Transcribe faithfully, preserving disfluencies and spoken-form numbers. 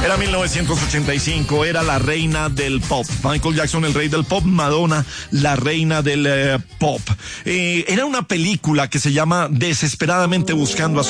Era mil novecientos ochenta y cinco, era la reina del pop. Michael Jackson, el rey del pop, Madonna, la reina del eh, pop. Eh, era una película que se llama Desesperadamente buscando a su